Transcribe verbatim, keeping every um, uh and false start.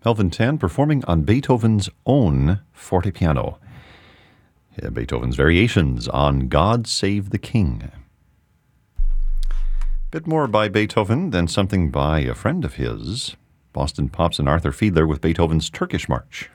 Elvin Tan performing on Beethoven's own fortepiano. Yeah, Beethoven's Variations on God Save the King. Bit more by Beethoven than something by a friend of his. Boston Pops and Arthur Fiedler with Beethoven's Turkish March.